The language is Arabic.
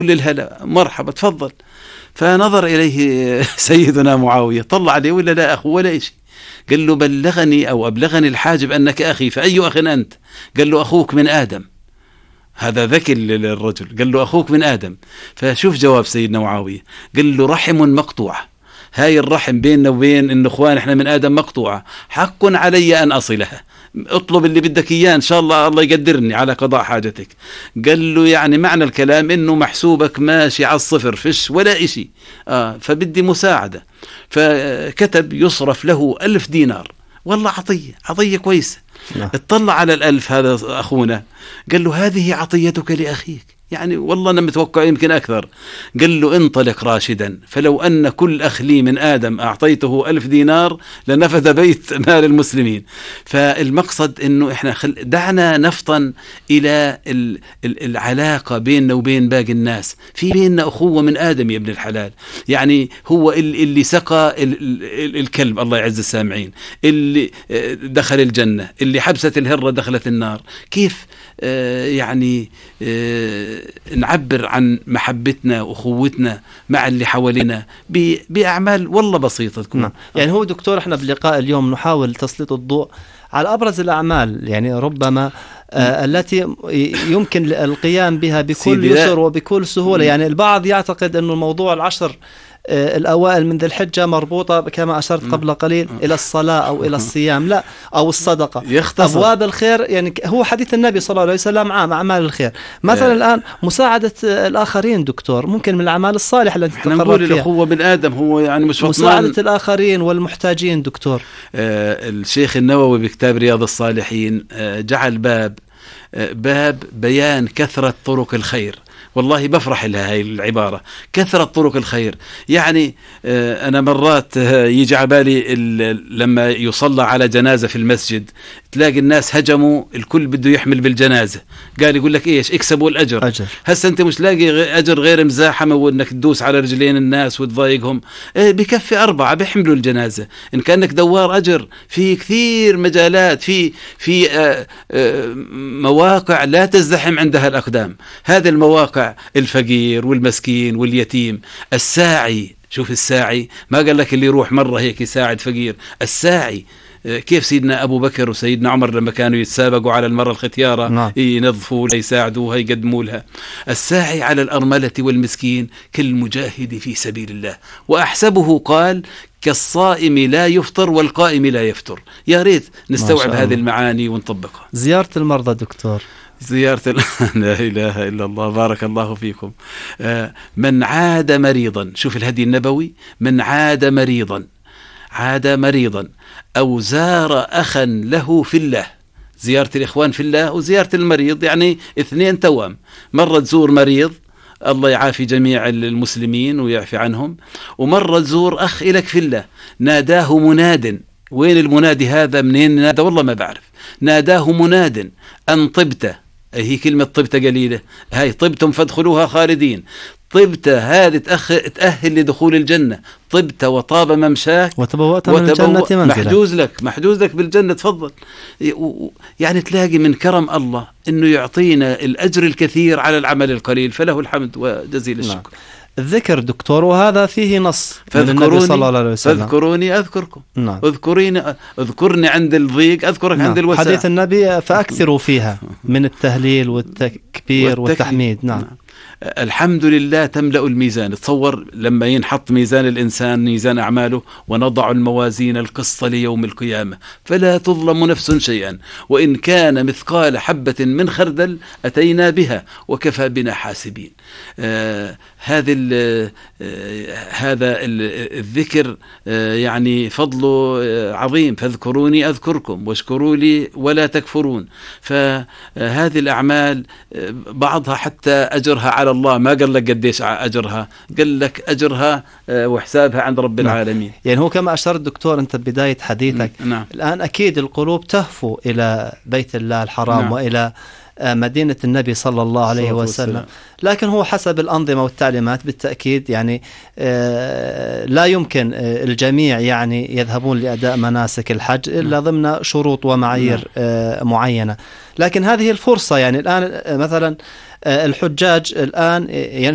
الهلا مرحبا تفضل. فنظر إليه سيدنا معاوية، طلع عليه ولا لا أخو ولا إشي. قال له بلغني أو أبلغني الحاجب أنك أخي، فأي أخ أنت؟ قال له أخوك من آدم. هذا ذكي للرجل، قال له أخوك من آدم. فشوف جواب سيدنا معاوية، قال له رحم مقطوعة، هاي الرحم بيننا وبين النخوان احنا من آدم مقطوعة، حق علي أن أصلها، اطلب اللي بدك إياه إن شاء الله يقدرني على قضاء حاجتك. قال له يعني معنى الكلام إنه محسوبك ماشي على الصفر، فش ولا إشي، فبدي مساعدة. فكتب يصرف له 1000 دينار. والله عطية كويسة. اطلع على 1000 هذا أخونا، قال له هذه عطيتك لأخيك، يعني والله أنا متوقع يمكن أكثر. قال له انطلق راشدا، فلو أن كل أخ لي من آدم أعطيته 1000 دينار لنفذ بيت مال المسلمين. فالمقصد أنه إحنا دعنا نفطن إلى العلاقة بيننا وبين باقي الناس، في بيننا أخوة من آدم يا ابن الحلال. يعني هو اللي سقى الكلب، الله يعز السامعين، اللي دخل الجنة، اللي حبست الهرة دخلت النار. كيف يعني نعبر عن محبتنا وأخوتنا مع اللي حوالينا بأعمال والله بسيطة تكون. يعني هو دكتور احنا بلقاء اليوم نحاول تسليط الضوء على أبرز الأعمال، يعني ربما التي يمكن القيام بها بكل يسر وبكل سهولة. يعني البعض يعتقد أنه الموضوع العشر الأوائل من ذي الحجة مربوطة كما أشرت قبل قليل إلى الصلاة أو إلى الصيام، لا، أو الصدقة، أبواب الخير. يعني هو حديث النبي صلى الله عليه وسلم عام أعمال الخير. مثلا الآن مساعدة الآخرين دكتور ممكن من الأعمال الصالحة التي تقرب فيها. الأخوة بالآدم هو يعني مش مساعدة الآخرين والمحتاجين دكتور. الشيخ النووي بكتاب رياض الصالحين جعل باب بيان كثرة طرق الخير. والله بفرح لها هاي العبارة، كثرة طرق الخير. يعني أنا مرات يجي على بالي لما يصلى على جنازة في المسجد تلاقي الناس هجموا، الكل بده يحمل بالجنازة، قال يقول لك إيش اكسبوا الأجر. هسا أنت مش لاقي أجر غير مزاحمة وإنك تدوس على رجلين الناس وتضايقهم. بكفي 4 بيحملوا الجنازة. إن كانك دوار أجر في كثير مجالات، في مواقع لا تزدحم عندها الأقدام. هذه المواقع الفقير والمسكين واليتيم، الساعي. شوف الساعي، ما قال لك اللي يروح مرة هيك يساعد فقير، الساعي. كيف سيدنا أبو بكر وسيدنا عمر لما كانوا يتسابقوا على المرة الختيارة ينظفوا لها يساعدوها يقدموا لها. الساعي على الأرملة والمسكين كالمجاهد في سبيل الله، وأحسبه قال كالصائم لا يفطر والقائم لا يفطر. يا ريت نستوعب هذه المعاني ونطبقها. زيارة المرضى دكتور، زيارة لا إله إلا الله، بارك الله فيكم. من عاد مريضا، شوف الهدي النبوي، من عاد مريضا أو زار أخا له في الله. زيارة الإخوان في الله وزيارة المريض يعني 2 توام. مرة تزور مريض الله يعافي جميع المسلمين ويعفي عنهم، ومرة تزور أخ إلك في الله. ناداه مناد، وين المنادي هذا؟ منين نادى؟ والله ما بعرف. ناداه مناد أن طبت، هي كلمة طبت قليلة، هاي طبتم فادخلوها خالدين. طبت هذه تأهل لدخول الجنة. طبت وطاب ممشاك وتبوأت من الجنة منزلا. محجوز لك بالجنة، تفضل. يعني تلاقي من كرم الله إنه يعطينا الأجر الكثير على العمل القليل، فله الحمد وجزيل الشكر. الذكر دكتور، وهذا فيه نص من النبي صلى الله عليه وسلم. فاذكروني أذكركم. اذكرني عند الضيق أذكرك عند الوسع. حديث النبي فأكثروا فيها من التهليل والتكبير والتحميد. نعم. الحمد لله تملأ الميزان. تصور لما ينحط ميزان الإنسان، ميزان أعماله، ونضع الموازين القسط ليوم القيامة فلا تظلم نفس شيئا وإن كان مثقال حبة من خردل أتينا بها وكفى بنا حاسبين. هذا الذكر يعني فضله عظيم. فاذكروني أذكركم واشكروا لي ولا تكفرون. فهذه الأعمال بعضها حتى أجرها على الله ما قال لك قديش أجرها، قال لك أجرها وحسابها عند رب العالمين. يعني هو كما أشرت دكتور أنت بداية حديثك، الآن أكيد القلوب تهفو إلى بيت الله الحرام وإلى مدينة النبي صلى الله عليه وسلم، لكن هو حسب الأنظمة والتعليمات بالتأكيد يعني لا يمكن الجميع يعني يذهبون لأداء مناسك الحج إلا ضمن شروط ومعايير معينة. لكن هذه الفرصة يعني الآن مثلا الحجاج الآن